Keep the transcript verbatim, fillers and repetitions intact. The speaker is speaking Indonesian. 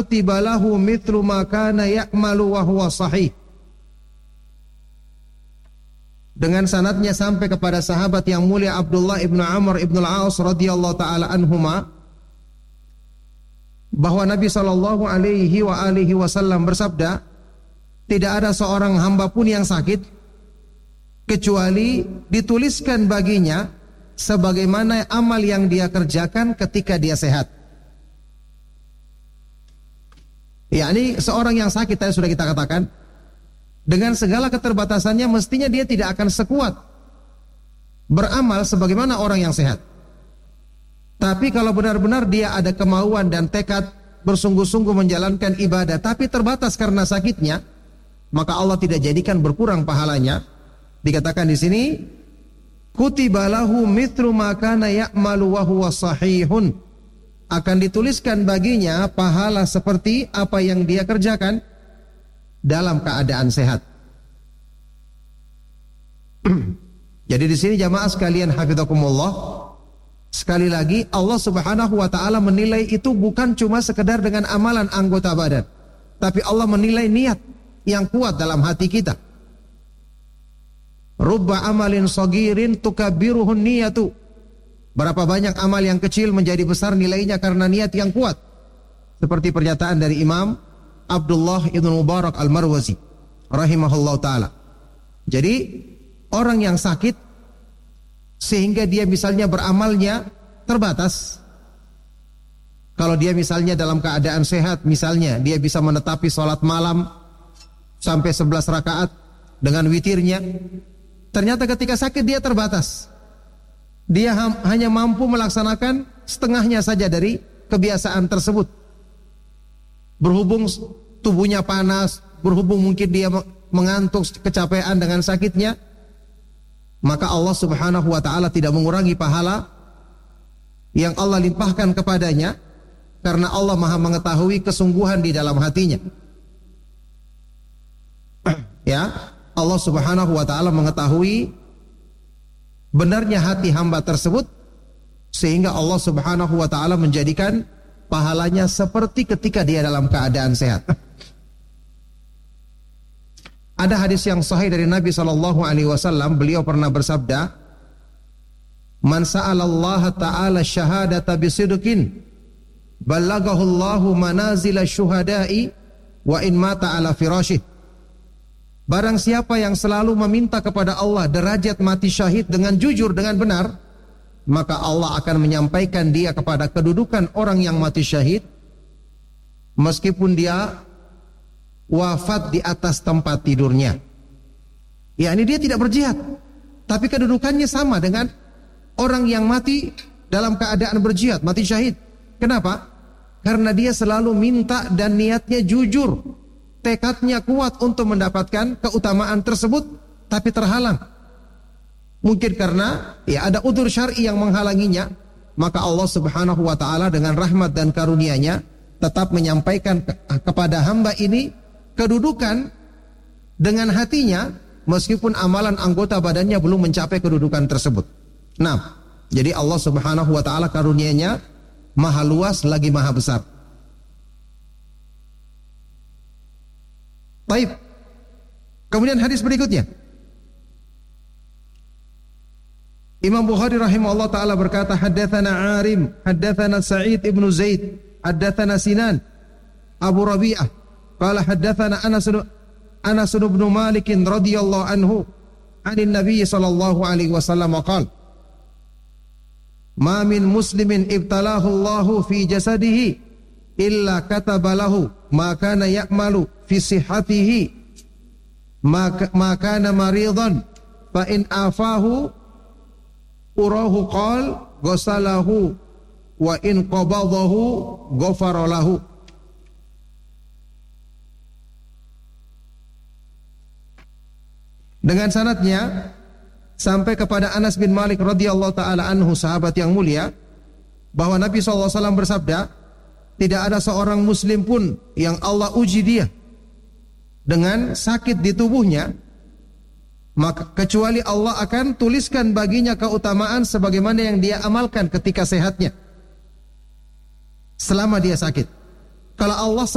kutiba lahu mithlu ma kana ya'malu wa huwa sahih. Dengan sanadnya sampai kepada sahabat yang mulia Abdullah ibnu Amr ibnu al-As radhiyallahu taala anhuma, bahwa Nabi sallallahu alaihi wa alihi wasallam bersabda, tidak ada seorang hamba pun yang sakit kecuali dituliskan baginya sebagaimana amal yang dia kerjakan ketika dia sehat. yakni seorang yang sakit tadi sudah kita katakan, dengan segala keterbatasannya mestinya dia tidak akan sekuat beramal sebagaimana orang yang sehat. Tapi kalau benar-benar dia ada kemauan dan tekad bersungguh-sungguh menjalankan ibadah tapi terbatas karena sakitnya, maka Allah tidak jadikan berkurang pahalanya. Dikatakan di sini, kutiba lahu mithlu ma kana ya'malu wa huwa sahihun. Akan dituliskan baginya pahala seperti apa yang dia kerjakan dalam keadaan sehat. Jadi di sini jamaah sekalian hafizakumullah, sekali lagi Allah Subhanahu wa taala menilai itu bukan cuma sekedar dengan amalan anggota badan, tapi Allah menilai niat yang kuat dalam hati kita. Rubba amalin sagirin tukabbiruhun niyatu. Berapa banyak amal yang kecil menjadi besar nilainya karena niat yang kuat. Seperti pernyataan dari Imam Abdullah ibn Mubarak al-Marwazi rahimahullah ta'ala. Jadi orang yang sakit sehingga dia misalnya beramalnya terbatas. Kalau dia misalnya dalam keadaan sehat, misalnya dia bisa menetapi sholat malam sampai sebelas rakaat dengan witirnya. Ternyata ketika sakit dia terbatas. Dia hanya mampu melaksanakan setengahnya saja dari kebiasaan tersebut. Berhubung tubuhnya panas, berhubung mungkin dia mengantuk, kecapean dengan sakitnya, maka Allah Subhanahu wa ta'ala tidak mengurangi pahala yang Allah limpahkan kepadanya, karena Allah maha mengetahui kesungguhan di dalam hatinya. Ya, Allah Subhanahu wa ta'ala mengetahui benarnya hati hamba tersebut, sehingga Allah Subhanahu wa ta'ala menjadikan pahalanya seperti ketika dia dalam keadaan sehat. Ada hadis yang sahih dari Nabi sallallahu alaihi wasallam, beliau pernah bersabda, "Man sa'alallaha ta'ala syahadata bisidqin, ballaghahu Allahu manazila syuhada'i wa in mata ala firasyih." Barang siapa yang selalu meminta kepada Allah derajat mati syahid dengan jujur, dengan benar, maka Allah akan menyampaikan dia kepada kedudukan orang yang mati syahid meskipun dia wafat di atas tempat tidurnya. Ya, ini dia tidak berjihad, tapi kedudukannya sama dengan orang yang mati dalam keadaan berjihad, mati syahid. Kenapa? Karena dia selalu minta dan niatnya jujur, tekadnya kuat untuk mendapatkan keutamaan tersebut, tapi terhalang. Mungkin karena ya ada udzur syar'i yang menghalanginya, maka Allah Subhanahu wa ta'ala dengan rahmat dan karunia-Nya tetap menyampaikan ke kepada hamba ini kedudukan dengan hatinya, meskipun amalan anggota badannya belum mencapai kedudukan tersebut. Nah, jadi Allah Subhanahu wa ta'ala karunia-Nya maha luas lagi maha besar. Baik. Kemudian hadis berikutnya, Imam Bukhari rahimahullah ta'ala berkata, haddatsana Arim, haddatsana Sa'id ibn Zaid, haddatsana Sinan Abu Rabi'ah, qala haddatsana Anas Anas bin Malik radhiyallahu anhu, anin Nabi sallallahu alaihi wasallam qala, ma min muslimin ibtalahu Allahu fi jasadihi illa kataba lahu ma kana ya'malu fi sihhatihi ma kana maridan fa in afahu urahu qal ghasalahu wa in qabadahu ghafara lahu. Dengan sanadnya sampai kepada Anas bin Malik radhiyallahu taala anhu, sahabat yang mulia, bahwa Nabi sallallahu alaihi wasallam bersabda, tidak ada seorang muslim pun yang Allah uji dia dengan sakit di tubuhnya, maka kecuali Allah akan tuliskan baginya keutamaan sebagaimana yang dia amalkan ketika sehatnya selama dia sakit. Kalau Allah